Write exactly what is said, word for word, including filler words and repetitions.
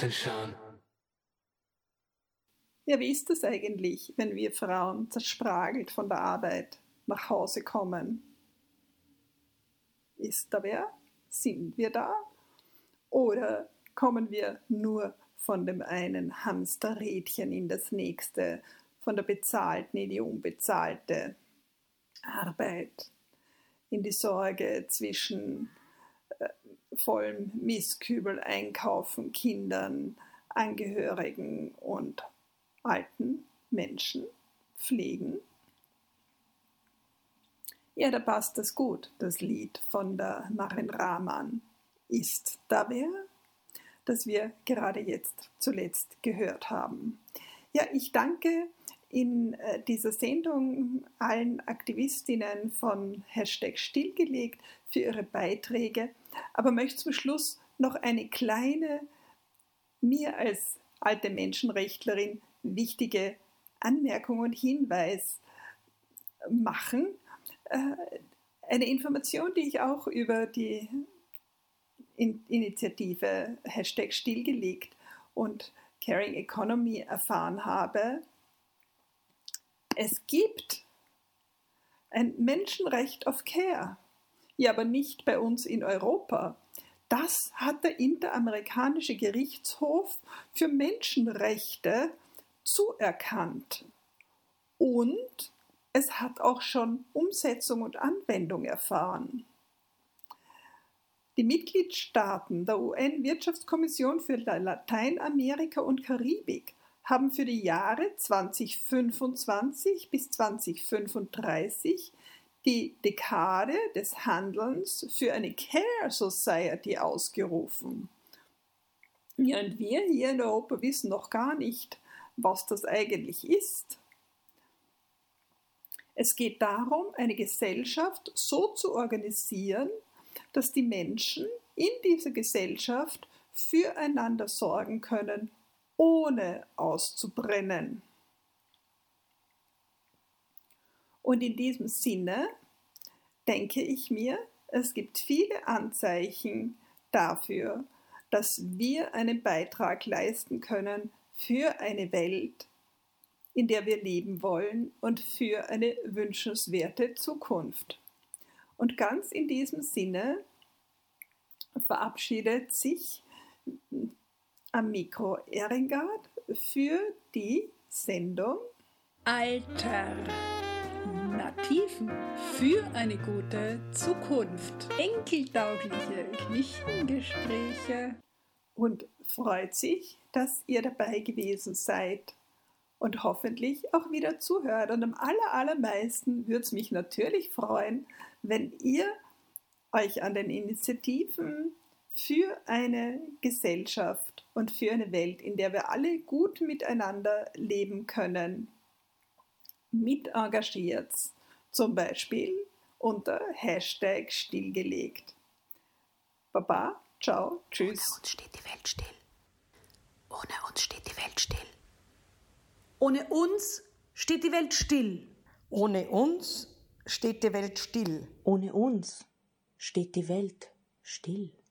denn schon? Ja, wie ist das eigentlich, wenn wir Frauen zerspragelt von der Arbeit nach Hause kommen? Ist da wer? Sind wir da? Oder kommen wir nur von dem einen Hamsterrädchen in das nächste, von der bezahlten in die unbezahlte Arbeit, in die Sorge zwischen äh, vollem Mistkübel einkaufen, Kindern, Angehörigen und alten Menschen pflegen? Ja, da passt das gut, das Lied von der Marin Rahman, Ist da wer?, das wir gerade jetzt zuletzt gehört haben. Ja, ich danke in dieser Sendung allen Aktivistinnen von Hashtag Stillgelegt für ihre Beiträge, aber möchte zum Schluss noch eine kleine, mir als alte Menschenrechtlerin wichtige Anmerkung und Hinweis machen. Eine Information, die ich auch über die Initiative Hashtag Stillgelegt und Caring Economy erfahren habe. Es gibt ein Menschenrecht of Care, ja, aber nicht bei uns in Europa. Das hat der Interamerikanische Gerichtshof für Menschenrechte zuerkannt. Und es hat auch schon Umsetzung und Anwendung erfahren. Die Mitgliedstaaten der U N-Wirtschaftskommission für Lateinamerika und Karibik haben für die Jahre zweitausendfünfundzwanzig bis zweitausendfünfunddreißig die Dekade des Handelns für eine Care Society ausgerufen. Ja, und wir hier in Europa wissen noch gar nicht, was das eigentlich ist. Es geht darum, eine Gesellschaft so zu organisieren, dass die Menschen in dieser Gesellschaft füreinander sorgen können, ohne auszubrennen. Und in diesem Sinne denke ich mir, es gibt viele Anzeichen dafür, dass wir einen Beitrag leisten können für eine Welt, in der wir leben wollen und für eine wünschenswerte Zukunft. Und ganz in diesem Sinne verabschiedet sich am Mikro Eringard für die Sendung Alternativen für eine gute Zukunft. Enkeltaugliche Geschichtengespräche. Und freut sich, dass ihr dabei gewesen seid und hoffentlich auch wieder zuhört. Und am aller, allermeisten würde es mich natürlich freuen, wenn ihr euch an den Initiativen für eine Gesellschaft und für eine Welt, in der wir alle gut miteinander leben können, mit engagiert, zum Beispiel unter Hashtag Stillgelegt. Baba, ciao, tschüss. Ohne uns steht die Welt still. Ohne uns steht die Welt still. Ohne uns steht die Welt still. Ohne uns steht die Welt still. Ohne uns steht die Welt still.